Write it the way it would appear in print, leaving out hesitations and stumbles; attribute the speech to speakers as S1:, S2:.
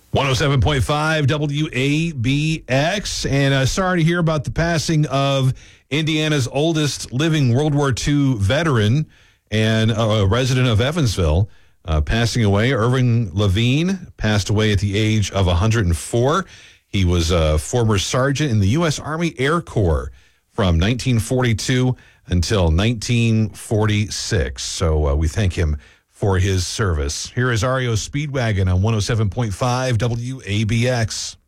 S1: 107.5 WABX. And sorry to hear about the passing of Indiana's oldest living World War II veteran and a resident of Evansville, passing away. Irving Levine passed away at the age of 104. He was a former sergeant in the U.S. Army Air Corps from 1942 until 1946. So we thank him for his service. Here is REO Speedwagon on 107.5 WABX.